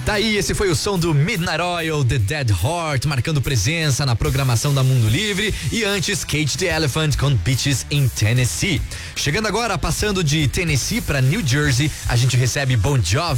Tá aí, esse foi o som do Midnight Oil, The Dead Heart, marcando presença na programação da Mundo Livre. E antes, Cage the Elephant com Beaches in Tennessee. Chegando agora, passando de Tennessee para New Jersey, a gente recebe Bon Jovi.